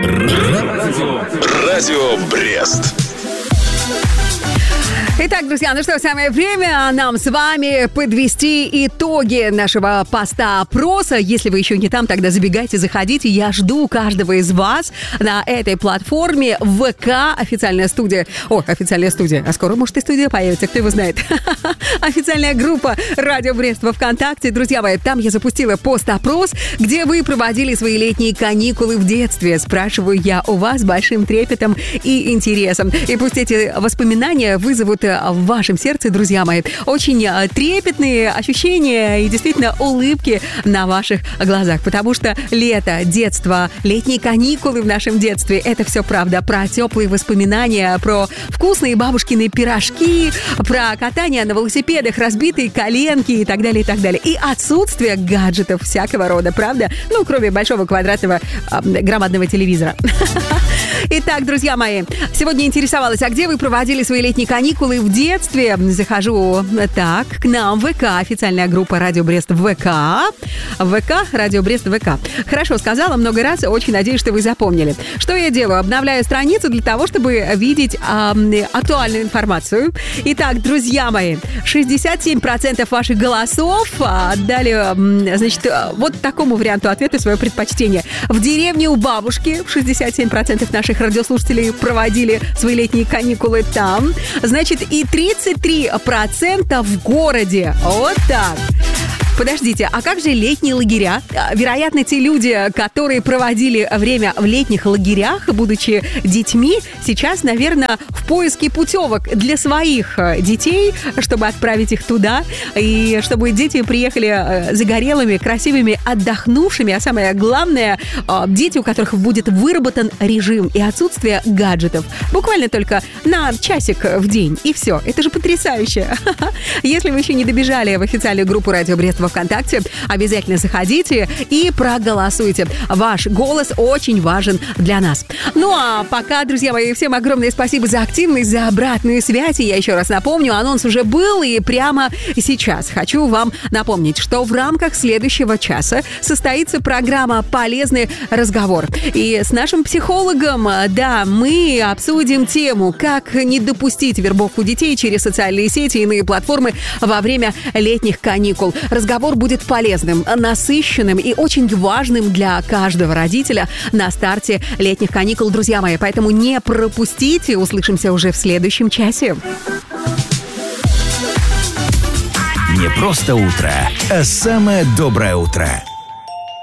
Радио Брест. Итак, друзья, ну что, самое время нам с вами подвести итоги нашего поста-опроса. Если вы еще не там, тогда забегайте, заходите. Я жду каждого из вас на этой платформе ВК, официальная студия. Официальная студия. А скоро, может, и студия появится, кто его знает. Официальная группа «Радио Брест» во ВКонтакте. Друзья мои, там я запустила пост-опрос, где вы проводили свои летние каникулы в детстве. Спрашиваю я у вас с большим трепетом и интересом. И пусть эти воспоминания вызовут в вашем сердце, друзья мои, очень трепетные ощущения и действительно улыбки на ваших глазах, потому что лето, детство, летние каникулы в нашем детстве — это все правда про теплые воспоминания, про вкусные бабушкины пирожки, про катание на велосипедах, разбитые коленки и так далее, и так далее. И отсутствие гаджетов всякого рода, правда? Ну, кроме большого квадратного громадного телевизора. Итак, друзья мои, сегодня интересовалась, а где вы проводили свои летние каникулы в детстве? Захожу так, к нам в ВК, официальная группа «Радио Брест» в ВК. ВК, «Радио Брест» в ВК. Хорошо сказала, много раз, очень надеюсь, что вы запомнили. Что я делаю? Обновляю страницу для того, чтобы видеть актуальную информацию. Итак, друзья мои, 67% ваших голосов отдали, значит, вот такому варианту ответа свое предпочтение. В деревне у бабушки 67% наших радиослушателей проводили свои летние каникулы там. Значит, и 33% в городе. Вот так. Подождите, а как же летние лагеря? Вероятно, те люди, которые проводили время в летних лагерях, будучи детьми, сейчас, наверное, в поиске путевок для своих детей, чтобы отправить их туда, и чтобы дети приехали загорелыми, красивыми, отдохнувшими, а самое главное, дети, у которых будет выработан режим и отсутствие гаджетов. Буквально только на часик в день, и все. Это же потрясающе. Если вы еще не добежали в официальную группу «Радио Брест» во ВКонтакте, обязательно заходите и проголосуйте. Ваш голос очень важен для нас. Ну а пока, друзья мои, всем огромное спасибо за активность, за обратную связь. И я еще раз напомню, анонс уже был, и прямо сейчас хочу вам напомнить, что в рамках следующего часа состоится программа «Полезный разговор». И с нашим психологом, да, мы обсудим тему, как не допустить вербовку детей через социальные сети и иные платформы во время летних каникул. Разговор будет полезным, насыщенным и очень важным для каждого родителя на старте летних каникул, друзья мои. Поэтому не пропустите. Услышимся уже в следующем часе. Не просто утро, а самое доброе утро.